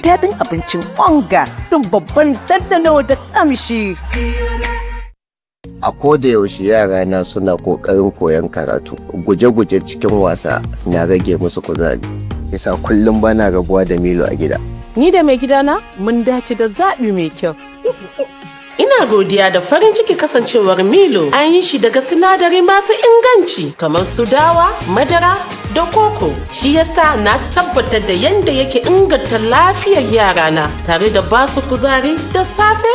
daɗin abincin onga don babban dandano da kamshi. A koda yaushe yara na suna kokarin koyon karatu. Guje-guje cikin wasa na rage musu kuzari. Yasa kullum bana rabuwa da Milo a gida. Ni da mai gidana mun dace da zaɓi mai kyau. Ina godiya da farin ciki kasancewar Milo an yi shi daga sinadari masu inganci kamar su dawa, madara da koko. Shi yasa na tabbatar da yadda yake inganta lafiyar yarana tare da basu kuzari da safe.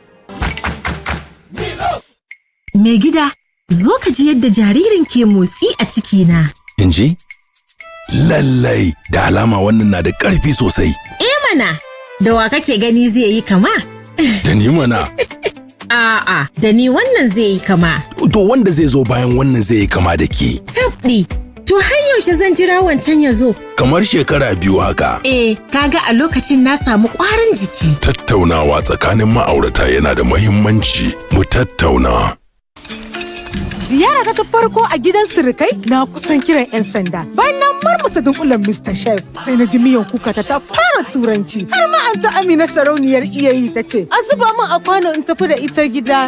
Mai gida, zo ka ji yadda jaririn ke motsi a cikina. In ji? Lallai, da alama wannan na da ƙarfi sosai. Mana, da wa kake gani zai yi kama? Da ni mana. A'a, da ni wannan zai yi kama. To wanda zai zo bayan wannan zai yi kama da ke. Tabɗi, to har yaushe zan jira wancan ya zo? Kamar shekara 2 haka. Kaga a lokacin na samu ƙwarin jiki. Tattaunawa tsakanin ma'aurata yana da muhimmanci. Mu tattauna. Ziyara ta farko a gidan sirikai na kusan kiran 'yan sanda. Bayan na marmasa dunkulen Mr. Chef sai na ji miyan kuka ta fara turanci. Har ma an ta Amina sarauniyar iyayi ta ce, "A zuba min a kwano in tafi da ita gida."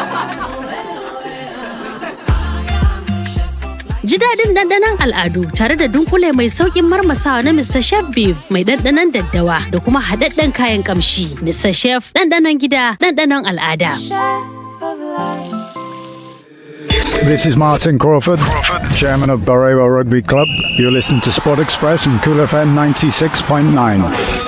Ji daɗin ɗanɗanon al'adu tare da dunkule mai sauƙin marmasawa na Mr. Chef Beef mai ɗanɗanon daddawa da kuma haɗaɗɗen kayan ƙamshi. Mr. Chef ɗanɗanon gida, ɗanɗanon al'ada. This is Martin Crawford, Chairman of Barewa Rugby Club. You're listening to Sport Express and Cool FM 96.9.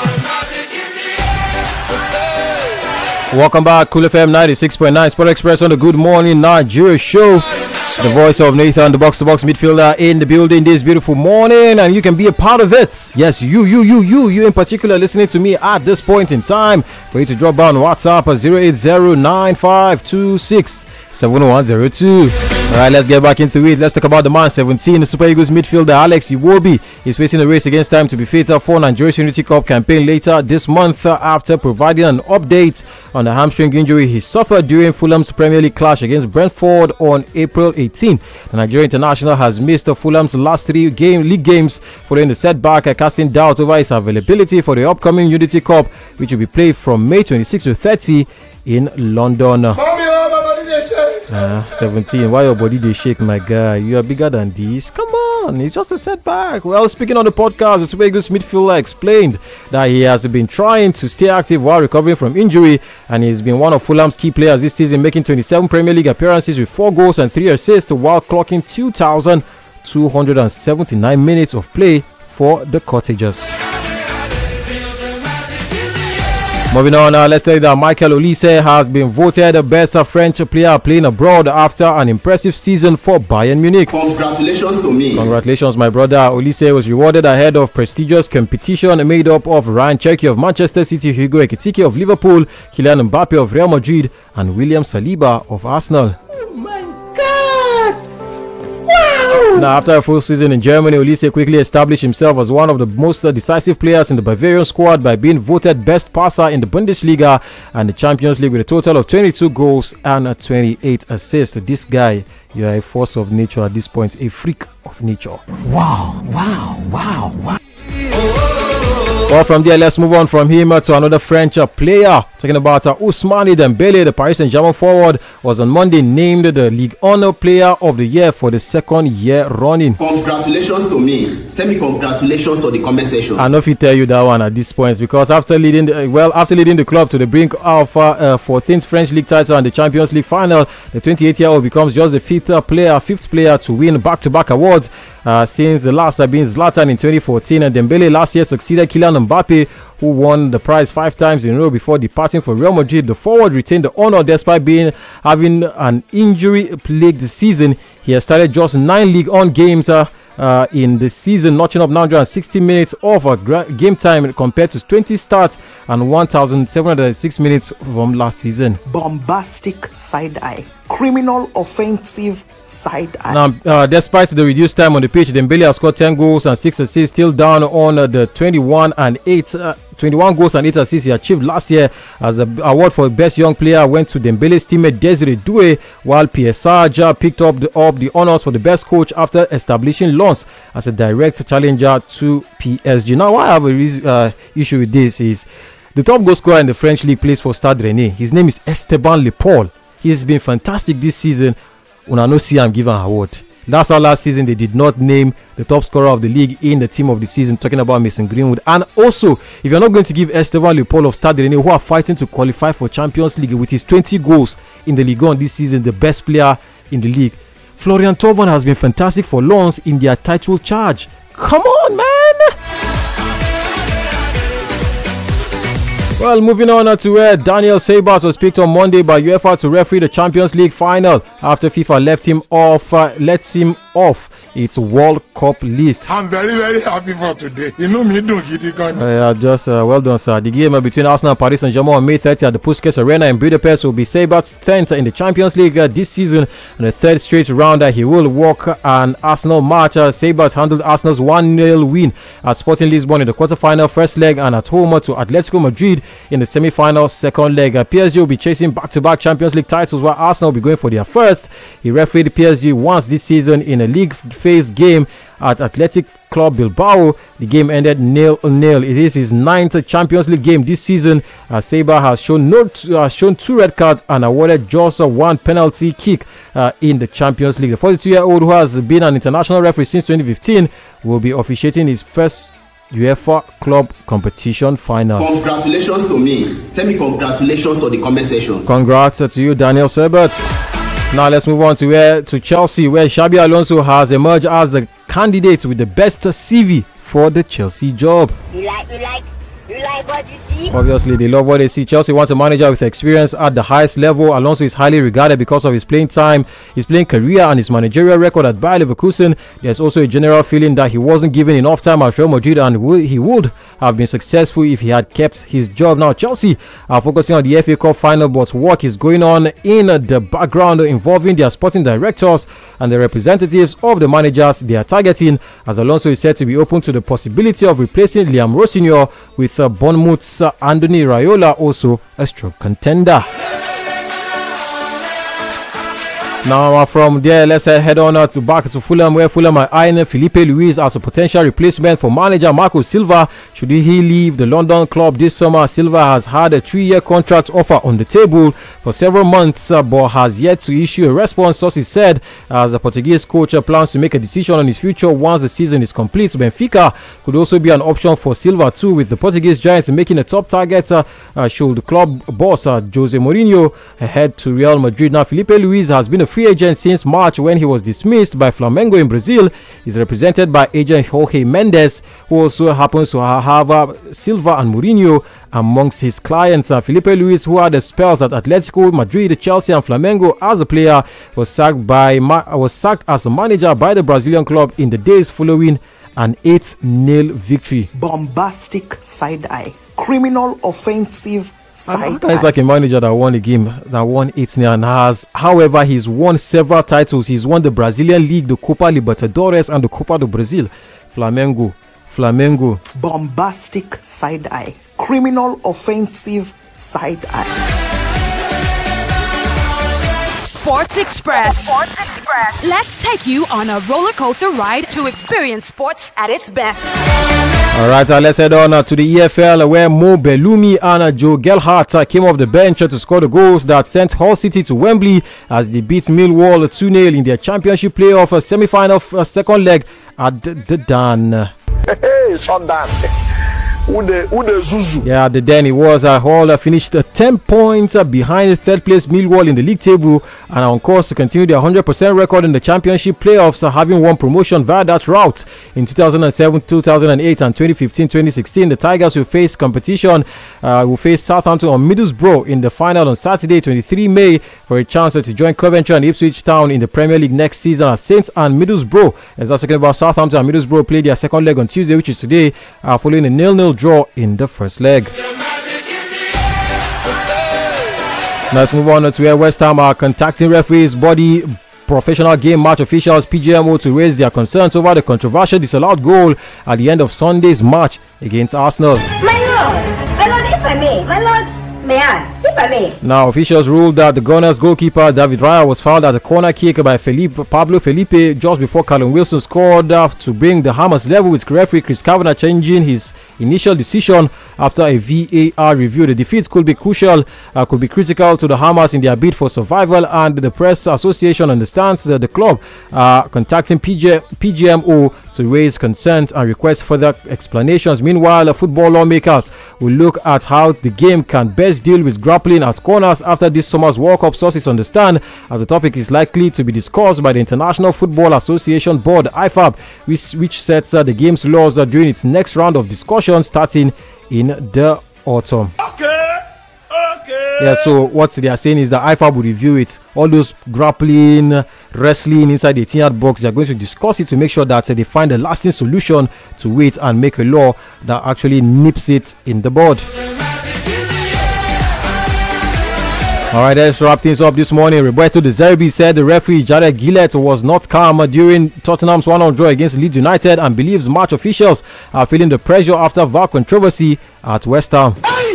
Welcome back, Cool FM 96.9, Sport Express on the Good Morning Nigeria show. The voice of Nathan, the box-to-box midfielder in the building this beautiful morning, and you can be a part of it. Yes, you in particular listening to me at this point in time. For you to drop by on WhatsApp at 08095267102. All right, let's get back into it. Let's talk about the man 17, the Super Eagles midfielder Alex Iwobi is facing a race against time to be fit for Nigeria's Unity Cup campaign later this month after providing an update on the hamstring injury he suffered during Fulham's Premier League clash against Brentford on April 18. The Nigerian international has missed Fulham's last 3 league games following the setback, casting doubt over his availability for the upcoming Unity Cup, which will be played from May 26 to 30 in London. 17, why your body they shake, my guy? You are bigger than this. Come on, it's just a setback. Well, speaking on the podcast, the Super Eagles midfielder explained that he has been trying to stay active while recovering from injury, and he's been one of Fulham's key players this season, making 27 Premier League appearances with 4 goals and 3 assists while clocking 2,279 minutes of play for the Cottagers. Moving on, let's tell you that Michael Olise has been voted the best French player playing abroad after an impressive season for Bayern Munich. Congratulations to me. Congratulations, my brother. Olise was rewarded ahead of prestigious competition made up of Ryan Cherki of Manchester City, Hugo Ekitike of Liverpool, Kylian Mbappe of Real Madrid, and William Saliba of Arsenal. Now, after a full season in Germany, Olise quickly established himself as one of the most decisive players in the Bavarian squad by being voted best passer in the Bundesliga and the Champions League with a total of 22 goals and 28 assists. This guy, you are a force of nature at this point, a freak of nature. Wow. Well, from there, let's move on from him to another French player. Talking about Ousmane Dembele, the Paris Saint-Germain forward, was on Monday named the Ligue 1 Player of the Year for the 2nd year running. Congratulations to me. Tell me congratulations on the comment section. I know if you tell you that one at this point, because after leading the club to the brink of 14th French League title and the Champions League final, the 28-year-old becomes just the 5th player to win back-to-back awards. Since the last being Zlatan in 2014, and Dembele last year succeeded Kylian Mbappe, who won the prize 5 times in a row before departing for Real Madrid. The forward retained the honor despite having an injury-plagued season. He has started just 9 League On games in the season, notching up 960 minutes of game time compared to 20 starts and 1,706 minutes from last season. Bombastic side eye. criminal offensive side eye. Now, despite the reduced time on the pitch, Dembele has scored 10 goals and 6 assists, still down on the 21 goals and 8 assists he achieved last year. As the award for best young player went to Dembele's teammate Desiree Doué, while Pierre Sarja picked up the honours for the best coach after establishing Lens as a direct challenger to PSG. Now, why I have a issue with this is the top goal scorer in the French league plays for Stade Rennais. His name is Esteban Le Paul. He has been fantastic this season. Una no see him give an award. That's how last season they did not name the top scorer of the league in the team of the season, talking about Mason Greenwood. And also, if you're not going to give Esteban Le Paul of Stade Rennais, who are fighting to qualify for Champions League with his 20 goals in the Ligue 1 this season, the best player in the league, Florian Thauvin has been fantastic for Lens in their title charge. Come on, man! Well, moving on to where Daniel Ceballos was picked on Monday by UEFA to referee the Champions League final after FIFA lets him off its World Cup list. I'm very, very happy for today. You know me, don't get it gone. Well done, sir. The game between Arsenal and Paris Saint-Germain on May 30 at the Puskas Arena in Budapest will be Ceballos' 10th in the Champions League this season, and the third straight round he will walk an Arsenal match. Ceballos handled Arsenal's 1-0 win at Sporting Lisbon in the quarter-final first leg and at home to Atletico Madrid in the semi-final second leg. PSG will be chasing back-to-back Champions League titles while Arsenal will be going for their first. He refereed PSG once this season in a league phase game at Athletic Club Bilbao. The game ended 0-0. It is his 9th Champions League game this season. Ceballos has shown 2 red cards and awarded just 1 penalty kick in the Champions League. The 42-year-old, who has been an international referee since 2015, will be officiating his first UEFA club competition final. Congratulations to me. Tell me congratulations on the comment section. Congrats to you, Daniel Ceballos. Now let's move on to Chelsea, where Xabi Alonso has emerged as the candidate with the best CV for the Chelsea job. You like what you see? Obviously, they love what they see. Chelsea wants a manager with experience at the highest level. Alonso is highly regarded because of his playing time, his playing career, and his managerial record at Bayer Leverkusen. There's also a general feeling that he wasn't given enough time at Real Madrid, and he would have been successful if he had kept his job. Now, Chelsea are focusing on the FA Cup final, but work is going on in the background involving their sporting directors and the representatives of the managers they are targeting, as Alonso is said to be open to the possibility of replacing Liam Rossignol with Bournemouth's Andoni Raiola, also a strong contender. Now from there, let's head on back to Fulham, where Fulham are eyeing Felipe Luis as a potential replacement for manager Marco Silva should he leave the London club this summer. Silva has had a 3-year contract offer on the table for several months, but has yet to issue a response, sources said, as the Portuguese coach plans to make a decision on his future once the season is complete. Benfica could also be an option for Silva too, with the Portuguese Giants making a top target should the club boss Jose Mourinho head to Real Madrid. Now, Felipe Luis has been a free agent since March when he was dismissed by Flamengo in Brazil. He's represented by agent Jorge Mendes, who also happens to have Silva and Mourinho amongst his clients. Felipe Luis, who had spells at Atletico Madrid, Chelsea and Flamengo as a player, was sacked as a manager by the Brazilian club in the days following an 8-0 victory. Bombastic side eye. Criminal offensive side eye. It's like a manager that won a game, that won 8-0 and has, however, he's won several titles. He's won the Brazilian League, the Copa Libertadores and the Copa do Brasil. Flamengo. Bombastic side eye. Criminal offensive side eye. Sports Express. Let's take you on a roller coaster ride to experience sports at its best. All right, let's head on to the EFL, where Mo Bellumi and Joe Gelhardt came off the bench to score the goals that sent Hull City to Wembley as they beat Millwall 2-0 in their championship playoff semi-final second leg at the Dan. Hey, Sundan. Yeah, the Den it was. Hull finished 10 points behind third place Millwall in the league table and are on course to continue their 100% record in the championship playoffs, having won promotion via that route in 2007, 2008 and 2015-2016. The Tigers will face Southampton on Middlesbrough in the final on Saturday, 23 May, for a chance to join Coventry and Ipswich Town in the Premier League next season. As Saints and Middlesbrough, as I was talking about, Southampton and Middlesbrough played their second leg on Tuesday, which is today, following a 0-0 draw in the first leg. Let's move on to where West Ham are contacting referees, body professional game match officials PGMO to raise their concerns over the controversial disallowed goal at the end of Sunday's match against Arsenal. My lord, if I may, if I may. Now, officials ruled that the Gunners goalkeeper David Raya was fouled at a corner kick by Pablo Felipe just before Callum Wilson scored to bring the Hammers level, with referee Chris Kavanagh changing his initial decision after a VAR review. The defeat could be crucial, could be critical to the Hammers in their bid for survival, and the Press Association understands that the club are contacting PGMO to raise concerns and request further explanations. Meanwhile, football lawmakers will look at how the game can best deal with grappling at corners after this summer's World Cup. Sources understand as the topic is likely to be discussed by the International Football Association Board, IFAB, which sets the game's laws during its next round of discussions starting in the autumn. Yeah, so what they are saying is that IFAB will review it. All those grappling, wrestling inside the 18-yard box, they are going to discuss it to make sure that they find a lasting solution to it and make a law that actually nips it in the bud. All right, let's wrap things up this morning. Roberto De Zerbi said the referee Jared Gillett was not calm during Tottenham's 1-1 draw against Leeds United and believes match officials are feeling the pressure after VAR controversy at West Ham.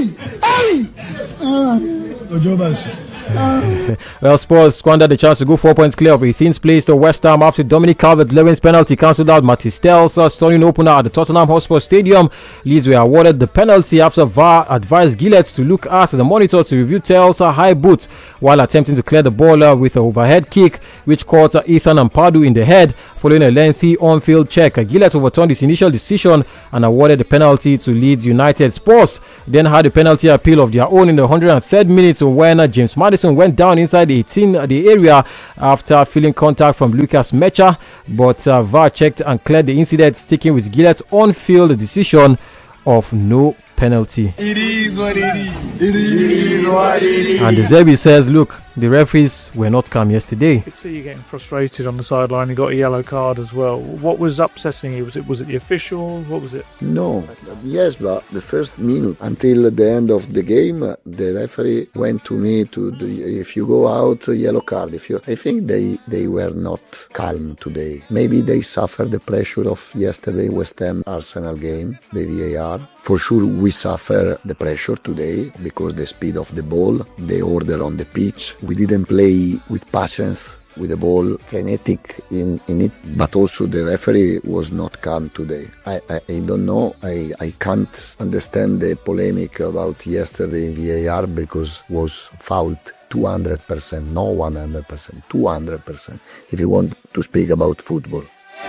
Well, Spurs squandered the chance to go 4 points clear of 18th place to West Ham after Dominic Calvert-Lewin's penalty cancelled out Matisse Tel's stunning opener at the Tottenham Hotspur Stadium. Leeds were awarded the penalty after VAR advised Gillett to look at the monitor to review Tel's high boot while attempting to clear the ball with an overhead kick, which caught Ethan Ampadu in the head. Following a lengthy on-field check, Gillett overturned his initial decision and awarded the penalty to Leeds United. Spurs then had a penalty appeal of their own in the 103rd minute when James Maddison went down inside the area after feeling contact from Lucas Mecha, but VAR checked and cleared the incident, sticking with Gillett's on-field decision of no penalty. It is what it is. It is what it is. And De Zerbi says, look, the referees were not calm yesterday. I could see you getting frustrated on the sideline. You got a yellow card as well. What was upsetting you? Was it the official? What was it? No, yes, but the first minute until the end of the game, the referee went to me if you go out, yellow card. I think they were not calm today. Maybe they suffered the pressure of yesterday West Ham Arsenal game, the VAR. For sure, we suffer the pressure today because the speed of the ball, the order on the pitch. We didn't play with patience with the ball, frenetic in it, but also the referee was not calm today. I don't know, I can't understand the polemic about yesterday in VAR because was fouled 200%, no 100%, 200%, if you want to speak about football.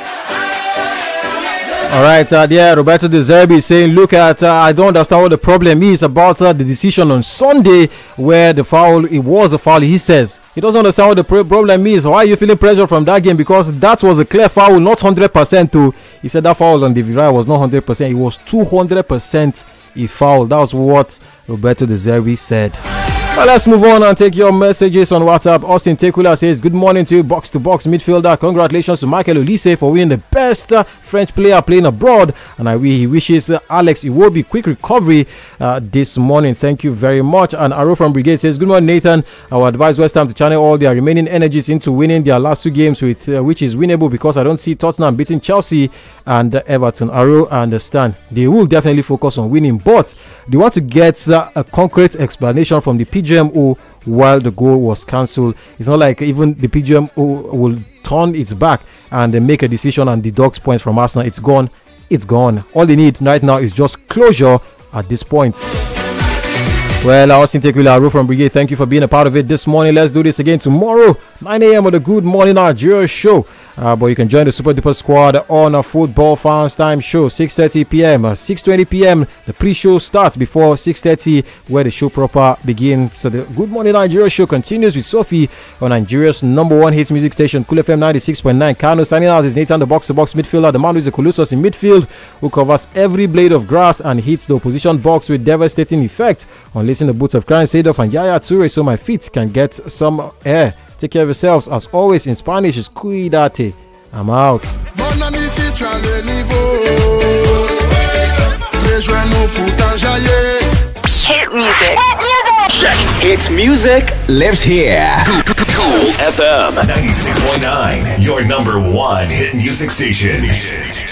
All right, Roberto De Zerbi is saying, look at, I don't understand what the problem is about the decision on Sunday where the foul, it was a foul. He says he doesn't understand what the problem is. Why are you feeling pressure from that game? Because that was a clear foul, not 100% too. He said that foul on David Raya was not 100%. It was 200% a foul. That was what Roberto De Zerbi said. Well, let's move on and take your messages on WhatsApp. Austin Tekula says, good morning to you, box-to-box midfielder. Congratulations to Michael Olise for winning the best French player playing abroad. And he wishes Alex Iwobi quick recovery this morning. Thank you very much. And Aro from Brigade says, good morning, Nathan. I would advise West Ham to channel all their remaining energies into winning their last two games, which is winnable, because I don't see Tottenham beating Chelsea and Everton. Aro, I understand. They will definitely focus on winning, but they want to get a concrete explanation from the PGMO while the goal was cancelled. It's not like even the PGMO will turn its back and make a decision and deduct points from Arsenal. It's gone. It's gone. All they need right now is just closure at this point. Well, Austin Tequila from Brigade, thank you for being a part of it this morning. Let's do this again tomorrow, 9 a.m. on the Good Morning Nigeria show. But you can join the Super Duper Squad on a Football Fans Time show, 6:30 p.m. 6:20 p.m. The pre-show starts before 6:30, where the show proper begins. So the Good Morning Nigeria show continues with Sophie on Nigeria's #1 hit music station, Cool FM 96.9. Kano signing out is Nathan, the box-to-box midfielder, the man who is a colossus in midfield, who covers every blade of grass and hits the opposition box with devastating effect, unlacing the boots of Clarence Seedorf and Yaya Toure so my feet can get some air. Take care of yourselves. As always, in Spanish, is cuídate. I'm out. Hit music. Hit music. Check. Hits music lives here. Cool FM 96.9, your number one hit music station.